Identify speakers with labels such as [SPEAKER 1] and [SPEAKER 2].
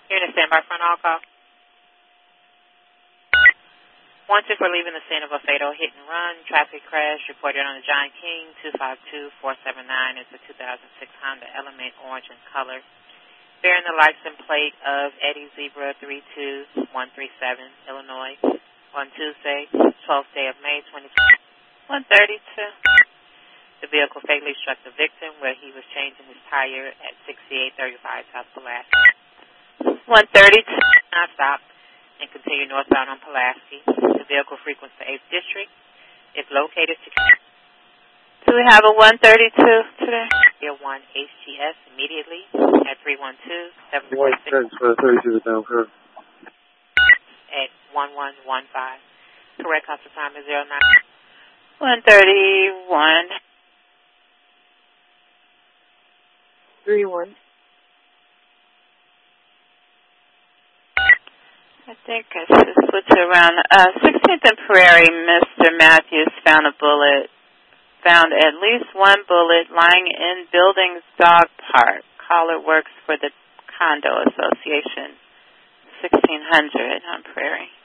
[SPEAKER 1] Here to stand by for an all call. Wanted for leaving the scene of a fatal hit and run, traffic crash reported on the John King 252479. It's a 2006 Honda Element, orange in color, bearing the license plate of Eddie Zebra 32137, Illinois, on Tuesday, 12th day of May 2022. The vehicle fatally struck the victim where he was changing his tire at 6835 South Pulaski. 132, not stopped, and continue northbound on Pulaski. The vehicle frequents the 8th District. It's located to... Do we have a 132 today? 1 HGS immediately at 312-746.
[SPEAKER 2] 32 down curve.
[SPEAKER 1] At 1115. Correct constant time is 09. 131.
[SPEAKER 3] 31.
[SPEAKER 1] I think I should switch it around. 16th and Prairie, Mr. Matthews found at least one bullet lying in Buildings Dog Park. Caller works for the Condo Association, 1600 on Prairie.